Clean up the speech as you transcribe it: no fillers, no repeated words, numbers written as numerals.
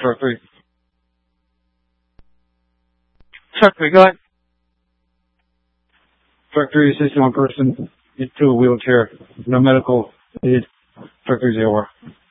Truck 3. Truck 3, go ahead. Truck 3, assisting one person into a wheelchair. No medical needed. Truck 3 0.